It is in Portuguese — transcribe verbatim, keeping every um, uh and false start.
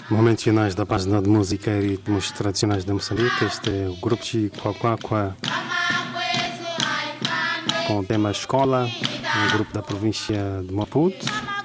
Momentos finais da página de música e ritmos tradicionais de Moçambique. Este é o grupo Chiquaquaqua com o tema Escola, um grupo da província de Maputo.